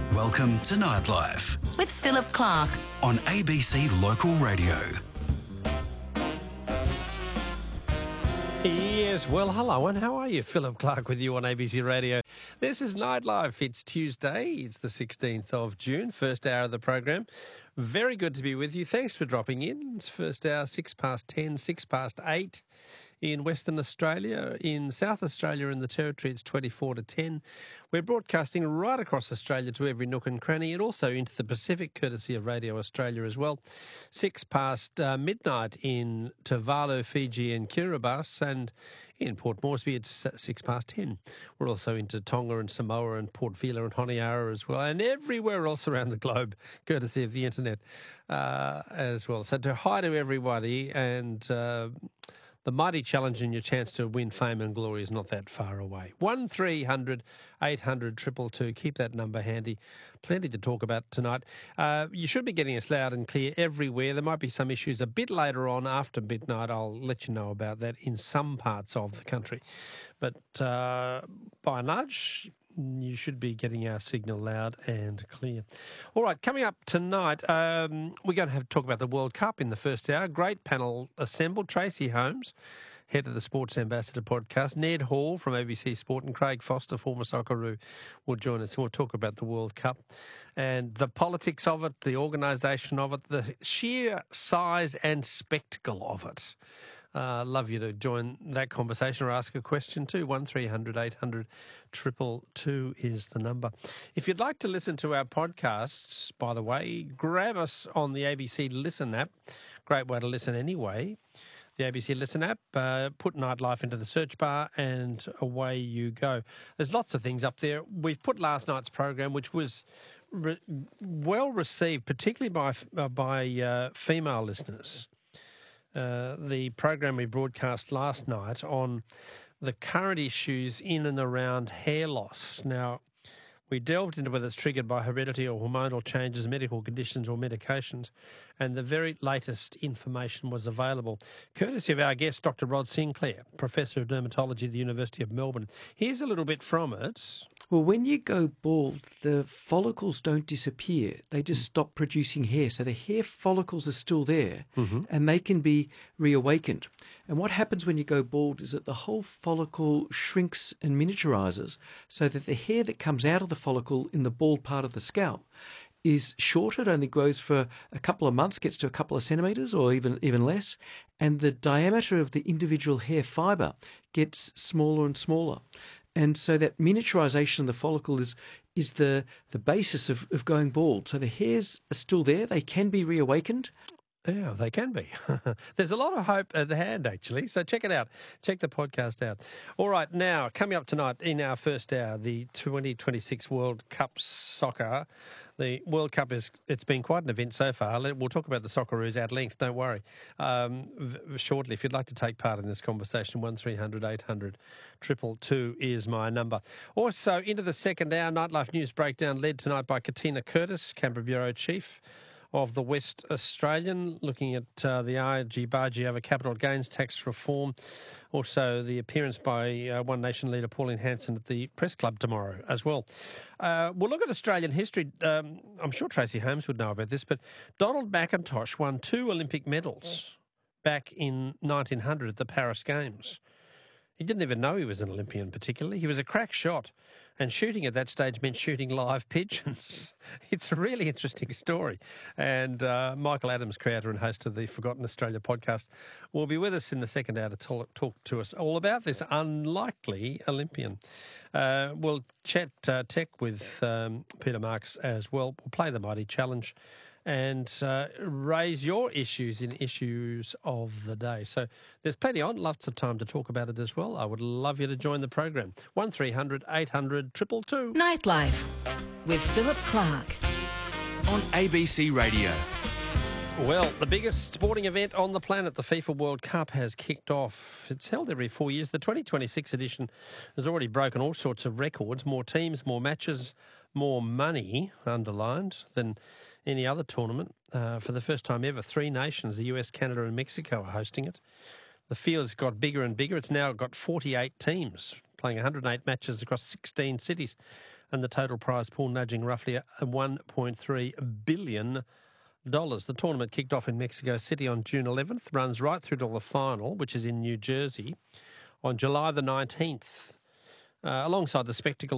Welcome to Nightlife with Philip Clark on ABC Local Radio. Yes, well, hello, and how are you? Philip Clark with you on ABC Radio. This is Nightlife. It's Tuesday. It's the 16th of June, first hour of the program. Very good to be with you. Thanks for dropping in. It's first hour, 6 past 10, 6 past 8 in Western Australia. In South Australia and the Territory, it's 24 to 10. We're broadcasting right across Australia to every nook and cranny and also into the Pacific, courtesy of Radio Australia as well. 6 past midnight in Tuvalu, Fiji and Kiribati, and in Port Moresby it's 6 past 10. We're also into Tonga and Samoa and Port Vila and Honiara as well, and everywhere else around the globe, courtesy of the internet as well. So hi to everybody, and the mighty challenge and your chance to win fame and glory is not that far away. 1300 800 222. Keep that number handy. Plenty to talk about tonight. You should be getting us loud and clear everywhere. There might be some issues a bit later on after midnight. I'll let you know about that in some parts of the country. But by and large, you should be getting our signal loud and clear. All right, coming up tonight, we're going to have to talk about the World Cup in the first hour. Great panel assembled. Tracy Holmes, head of the Sports Ambassador podcast, Ned Hall from ABC Sport, and Craig Foster, former Socceroo, will join us. We'll talk about the World Cup and the politics of it, the organisation of it, the sheer size and spectacle of it. Love you to join that conversation or ask a question too. 1300 800 222 is the number. If you'd like to listen to our podcasts, by the way, grab us on the ABC Listen app. Great way to listen anyway. The ABC Listen app, put Nightlife into the search bar and away you go. There's lots of things up there. We've put last night's program, which was well received, particularly by female listeners. The program we broadcast last night on the current issues in and around hair loss. Now, we delved into whether it's triggered by heredity or hormonal changes, medical conditions or medications, and the very latest information was available, courtesy of our guest, Dr. Rod Sinclair, Professor of Dermatology at the University of Melbourne. Here's a little bit from it. Well, when you go bald, the follicles don't disappear. They just stop producing hair. So the hair follicles are still there, and they can be reawakened. And what happens when you go bald is that the whole follicle shrinks and miniaturizes so that the hair that comes out of the follicle in the bald part of the scalp is shorter. It only grows for a couple of months, gets to a couple of centimetres or even less, and the diameter of the individual hair fibre gets smaller and smaller. And so that miniaturization of the follicle is the basis of going bald. So the hairs are still there. They can be reawakened. Yeah, they can be. There's a lot of hope at hand, actually. So check it out. Check the podcast out. All right, now, coming up tonight in our first hour, the 2026 World Cup Soccer. The World Cup it's been quite an event so far. We'll talk about the Socceroos at length, don't worry, shortly. If you'd like to take part in this conversation, 1300 800 222 is my number. Also, into the second hour, Nightlife News Breakdown led tonight by Katina Curtis, Canberra Bureau Chief of the West Australian, looking at the argy-bargy over capital gains tax reform. Also, the appearance by One Nation leader Pauline Hanson at the Press Club tomorrow as well. We'll look at Australian history. I'm sure Tracy Holmes would know about this, but Donald McIntosh won 2 Olympic medals back in 1900 at the Paris Games. He didn't even know he was an Olympian particularly. He was a crack shot, and shooting at that stage meant shooting live pigeons. It's a really interesting story. And Michael Adams, creator and host of the Forgotten Australia podcast, will be with us in the second hour to talk to us all about this unlikely Olympian. We'll chat tech with Peter Marks as well. We'll play the Mighty Challenge and raise your issues in Issues of the Day. So there's plenty on, lots of time to talk about it as well. I would love you to join the program. 1300 800 222. Nightlife with Philip Clark on ABC Radio. Well, the biggest sporting event on the planet, the FIFA World Cup, has kicked off. It's held every 4 years. The 2026 edition has already broken all sorts of records. More teams, more matches, more money, underlined, than any other tournament. For the first time ever, 3 nations, the US, Canada and Mexico, are hosting it. The field's got bigger and bigger. It's now got 48 teams playing 108 matches across 16 cities. and the total prize pool nudging roughly $1.3 billion. The tournament kicked off in Mexico City on June 11th, runs right through to the final, which is in New Jersey, on July the 19th. Alongside the spectacle